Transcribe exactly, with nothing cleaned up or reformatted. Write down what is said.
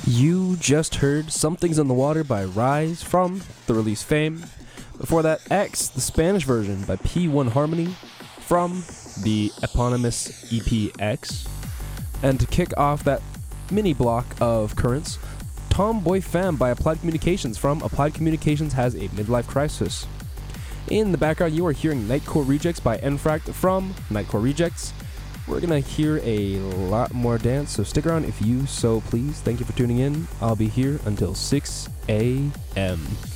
You just heard Something's in the Water by Rise from the release Fame. Before that, X, the Spanish version by P one Harmony from the eponymous E P X. And to kick off that mini block of currents, Tomboy Femme by Applied Communications from Applied Communications Has a Midlife Crisis. In the background, you are hearing Nightcore Rejects by Enfract from Nightcore Rejects. We're going to hear a lot more dance, so stick around if you so please. Thank you for tuning in. I'll be here until six a.m.